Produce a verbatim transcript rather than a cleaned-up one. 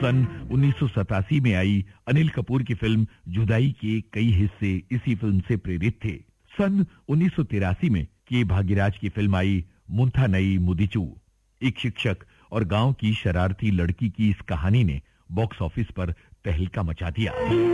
सन उन्नीस सौ सतासी में आई अनिल कपूर की फिल्म जुदाई के कई हिस्से इसी फिल्म से प्रेरित थे। सन उन्नीस सौ तिरासी में के भाग्यराज की फिल्म आई मुंथा नई मुदिचू। एक शिक्षक और गांव की शरारती लड़की की इस कहानी ने बॉक्स ऑफिस पर तहलका मचा दिया।